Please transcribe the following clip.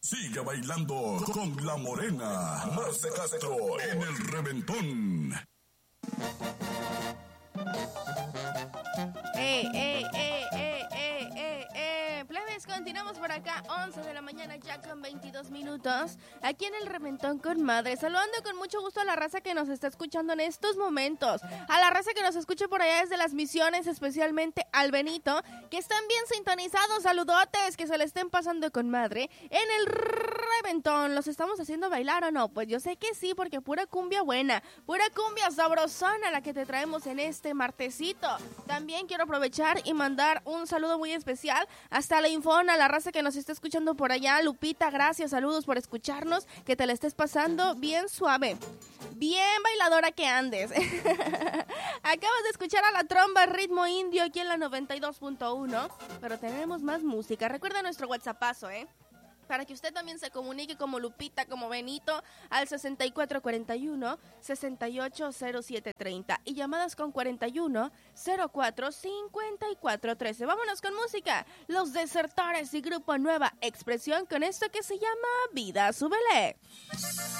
Sigue bailando con la morena. Marce Castro en el reventón. Plebes, continuamos por acá, 11 de la mañana ya con 22 minutos, aquí en el Reventón con Madre, saludando con mucho gusto a la raza que nos está escuchando en estos momentos, a la raza que nos escucha por allá desde las Misiones, especialmente al Benito, que están bien sintonizados, saludotes, que se le estén pasando con madre, en el Reventón. ¿Los estamos haciendo bailar o no? Pues yo sé que sí, porque pura cumbia buena, pura cumbia sabrosona la que te traemos en este martesito. También quiero aprovechar y mandar un saludo muy especial hasta la Infona, la raza que nos está escuchando por allá. Lupita, gracias, saludos por escucharnos, que te la estés pasando bien suave, bien bailadora que andes. Acabas de escuchar a la tromba ritmo indio aquí en la 92.1, pero tenemos más música. Recuerda nuestro WhatsAppazo, para que usted también se comunique como Lupita, como Benito, al 6441-680730 y llamadas con 41-04-5413. Vámonos con música. Los Desertores y Grupo Nueva Expresión con esto que se llama Vida, súbele.